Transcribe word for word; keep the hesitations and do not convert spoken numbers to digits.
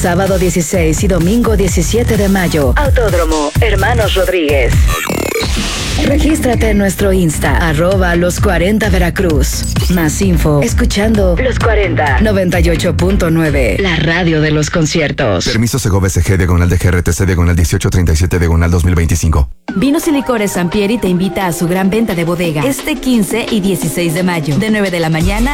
Sábado dieciséis y domingo diecisiete de mayo. Autódromo Hermanos Rodríguez. Regístrate en nuestro Insta, arroba los cuarenta Veracruz. Más info, escuchando Los cuarenta, noventa y ocho punto nueve, la radio de los conciertos. Permiso Segobe C G, diagonal de G R T C, diagonal dieciocho treinta y siete, diagonal dos mil veinticinco. Vinos y Licores Sampieri te invita a su gran venta de bodega este quince y dieciséis de mayo, de nueve de la mañana